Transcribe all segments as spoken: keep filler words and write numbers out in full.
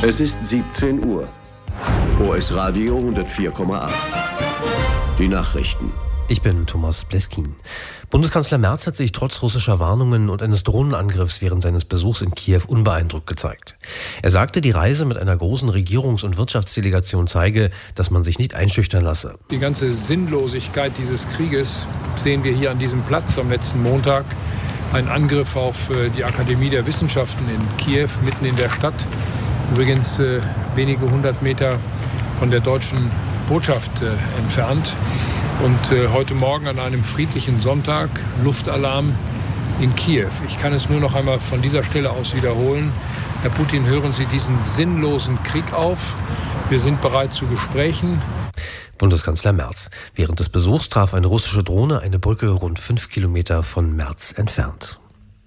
Es ist siebzehn Uhr. O S Radio hundertvier Komma acht. Die Nachrichten. Ich bin Thomas Bleskin. Bundeskanzler Merz hat sich trotz russischer Warnungen und eines Drohnenangriffs während seines Besuchs in Kiew unbeeindruckt gezeigt. Er sagte, die Reise mit einer großen Regierungs- und Wirtschaftsdelegation zeige, dass man sich nicht einschüchtern lasse. Die ganze Sinnlosigkeit dieses Krieges sehen wir hier an diesem Platz am letzten Montag. Ein Angriff auf die Akademie der Wissenschaften in Kiew, mitten in der Stadt. Übrigens äh, wenige hundert Meter von der deutschen Botschaft äh, entfernt. Und äh, heute Morgen an einem friedlichen Sonntag Luftalarm in Kiew. Ich kann es nur noch einmal von dieser Stelle aus wiederholen. Herr Putin, hören Sie diesen sinnlosen Krieg auf. Wir sind bereit zu Gesprächen. Bundeskanzler Merz. Während des Besuchs traf eine russische Drohne eine Brücke rund fünf Kilometer von Merz entfernt.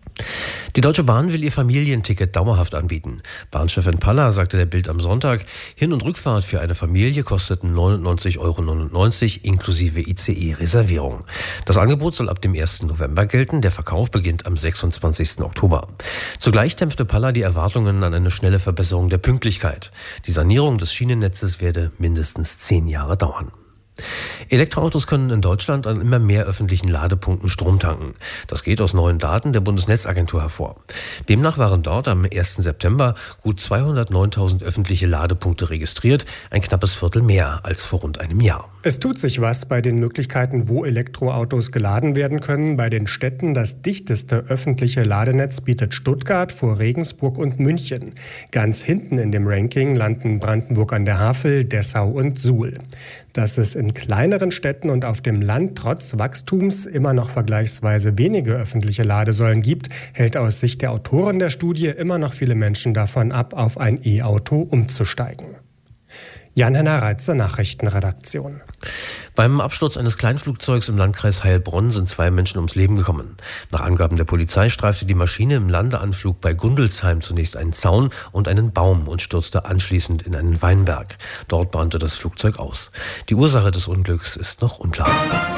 Die Deutsche Bahn will ihr Familienticket dauerhaft anbieten. Bahnchefin Paller sagte der Bild am Sonntag, Hin- und Rückfahrt für eine Familie kosteten neunundneunzig Euro neunundneunzig inklusive I C E-Reservierung. Das Angebot soll ab dem ersten November gelten, der Verkauf beginnt am sechsundzwanzigsten Oktober. Zugleich dämpfte Paller die Erwartungen an eine schnelle Verbesserung der Pünktlichkeit. Die Sanierung des Schienennetzes werde mindestens zehn Jahre dauern. Elektroautos können in Deutschland an immer mehr öffentlichen Ladepunkten Strom tanken. Das geht aus neuen Daten der Bundesnetzagentur hervor. Demnach waren dort am ersten September gut zweihundertneuntausend öffentliche Ladepunkte registriert, ein knappes Viertel mehr als vor rund einem Jahr. Es tut sich was bei den Möglichkeiten, wo Elektroautos geladen werden können. Bei den Städten das dichteste öffentliche Ladenetz bietet Stuttgart vor Regensburg und München. Ganz hinten in dem Ranking landen Brandenburg an der Havel, Dessau und Suhl. Dass es in kleineren Städten und auf dem Land trotz Wachstums immer noch vergleichsweise wenige öffentliche Ladesäulen gibt, hält aus Sicht der Autoren der Studie immer noch viele Menschen davon ab, auf ein E-Auto umzusteigen. Jan-Henner Reitzer, Nachrichtenredaktion. Beim Absturz eines Kleinflugzeugs im Landkreis Heilbronn sind zwei Menschen ums Leben gekommen. Nach Angaben der Polizei streifte die Maschine im Landeanflug bei Gundelsheim zunächst einen Zaun und einen Baum und stürzte anschließend in einen Weinberg. Dort brannte das Flugzeug aus. Die Ursache des Unglücks ist noch unklar.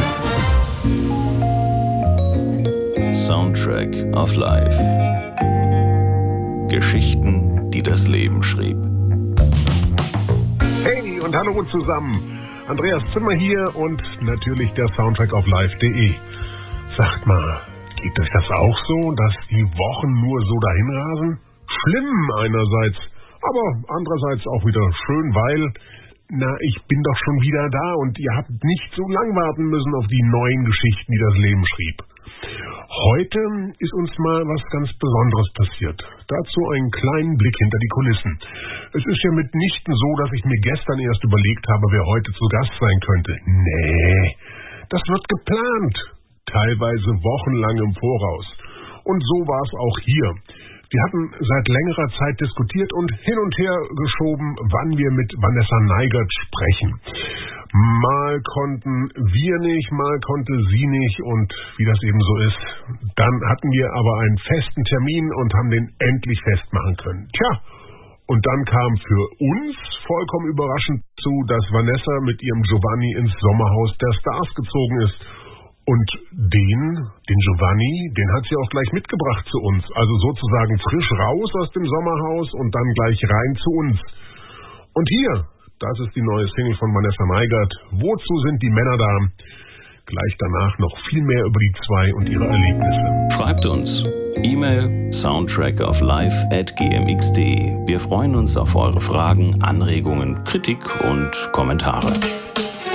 Soundtrack of Life. Geschichten, die das Leben schrieb. Hey und hallo zusammen. Andreas Zimmer hier und natürlich der Soundtrack of Life punkt de. Sagt mal, geht euch das auch so, dass die Wochen nur so dahin rasen? Schlimm einerseits, aber andererseits auch wieder schön, weil, na, ich bin doch schon wieder da und ihr habt nicht so lang warten müssen auf die neuen Geschichten, die das Leben schrieb. Heute ist uns mal was ganz Besonderes passiert. Dazu einen kleinen Blick hinter die Kulissen. Es ist ja mitnichten so, dass ich mir gestern erst überlegt habe, wer heute zu Gast sein könnte. Nee, das wird geplant. Teilweise wochenlang im Voraus. Und so war es auch hier. Wir hatten seit längerer Zeit diskutiert und hin und her geschoben, wann wir mit Vanessa Neigert sprechen. Mal konnten wir nicht, mal konnte sie nicht und wie das eben so ist, dann hatten wir aber einen festen Termin und haben den endlich festmachen können. Tja, und dann kam für uns vollkommen überraschend zu, dass Vanessa mit ihrem Giovanni ins Sommerhaus der Stars gezogen ist. Und den, den Giovanni, den hat sie auch gleich mitgebracht zu uns. Also sozusagen frisch raus aus dem Sommerhaus und dann gleich rein zu uns. Und hier, das ist die neue Single von Vanessa Neigert. Wozu sind die Männer da? Gleich danach noch viel mehr über die zwei und ihre Erlebnisse. Schreibt uns. E-Mail soundtrackoflife at gmx punkt de. Wir freuen uns auf eure Fragen, Anregungen, Kritik und Kommentare.